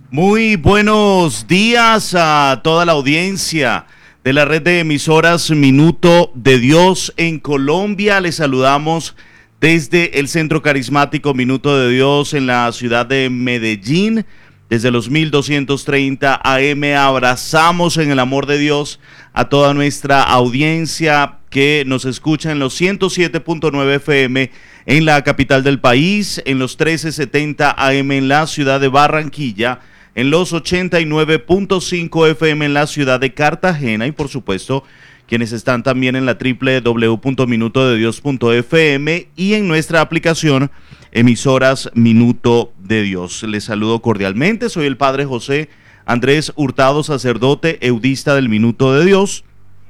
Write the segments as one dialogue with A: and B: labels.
A: Muy buenos días a toda la audiencia de la red de emisoras Minuto de Dios en Colombia. Les saludamos desde el Centro Carismático Minuto de Dios en la ciudad de Medellín. Desde los 1230 AM abrazamos en el amor de Dios a toda nuestra audiencia que nos escucha en los 107.9 FM en la capital del país, en los 1370 AM en la ciudad de Barranquilla, en los 89.5 FM en la ciudad de Cartagena y por supuesto quienes están también en la www.minutodedios.fm y en nuestra aplicación Emisoras Minuto de Dios. Les saludo cordialmente, soy el Padre José Andrés Hurtado, sacerdote eudista del Minuto de Dios.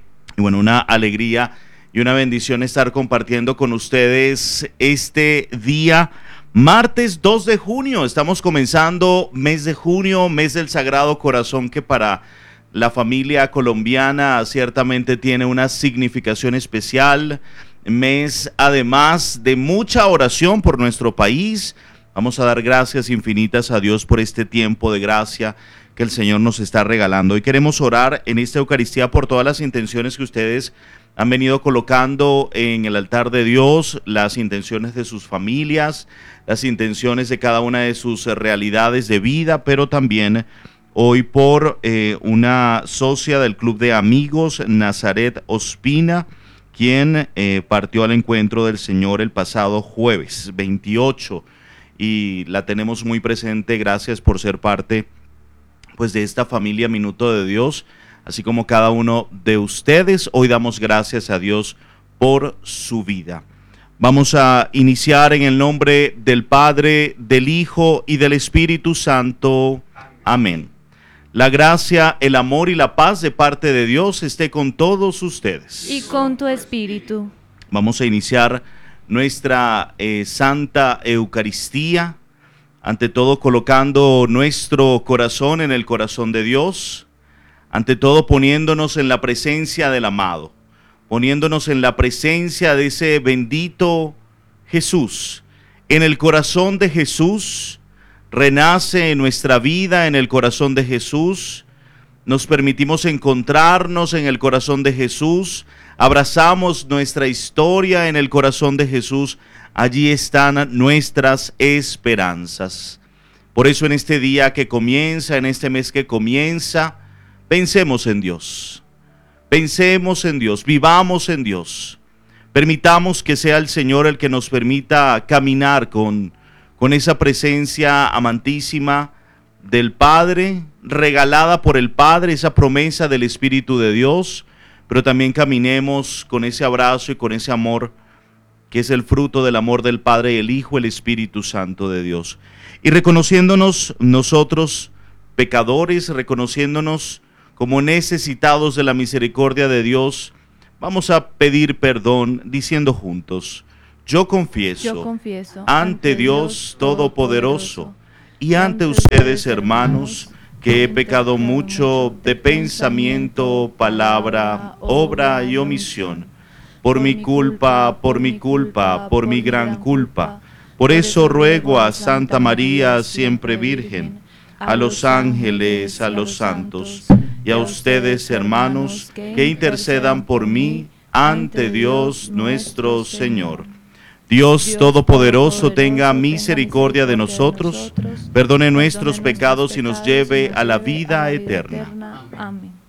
A: Y bueno, una alegría y una bendición estar compartiendo con ustedes este día, martes 2 de junio. Estamos comenzando mes de junio, mes del Sagrado Corazón, que para la familia colombiana ciertamente tiene una significación especial. Mes además de mucha oración por nuestro país. Vamos a dar gracias infinitas a Dios por este tiempo de gracia que el Señor nos está regalando. Hoy queremos orar en esta Eucaristía por todas las intenciones que ustedes han venido colocando en el altar de Dios, las intenciones de sus familias, las intenciones de cada una de sus realidades de vida, pero también hoy por una socia del Club de Amigos, Nazaret Ospina, quien partió al encuentro del Señor el pasado jueves 28 y la tenemos muy presente. Gracias por ser parte pues de esta familia Minuto de Dios, así como cada uno de ustedes. Hoy damos gracias a Dios por su vida. Vamos a iniciar en el nombre del Padre, del Hijo y del Espíritu Santo. Amén. La gracia, el amor y la paz de parte de Dios esté con todos ustedes.
B: Y con tu espíritu.
A: Vamos a iniciar nuestra Santa Eucaristía, ante todo colocando nuestro corazón en el corazón de Dios, ante todo poniéndonos en la presencia del amado, poniéndonos en la presencia de ese bendito Jesús. En el corazón de Jesús renace nuestra vida, en el corazón de Jesús nos permitimos encontrarnos, en el corazón de Jesús abrazamos nuestra historia, en el corazón de Jesús allí están nuestras esperanzas. Por eso en este día que comienza, en este mes que comienza, pensemos en Dios, vivamos en Dios, permitamos que sea el Señor el que nos permita caminar con esa presencia amantísima del Padre, regalada por el Padre, esa promesa del Espíritu de Dios, pero también caminemos con ese abrazo y con ese amor que es el fruto del amor del Padre, el Hijo, el Espíritu Santo de Dios. Y reconociéndonos nosotros pecadores, reconociéndonos como necesitados de la misericordia de Dios, vamos a pedir perdón diciendo juntos: Yo confieso ante Dios Todopoderoso y ante ustedes, hermanos, que he pecado mucho de pensamiento, palabra, obra y omisión. Por mi culpa, por mi gran culpa. Por eso ruego a Santa María, siempre Virgen, a los ángeles, a los santos y a ustedes, hermanos, que intercedan por mí ante Dios nuestro Señor. Dios Todopoderoso tenga misericordia de nosotros, perdone nuestros pecados y nos lleve a la vida eterna.
B: Amén.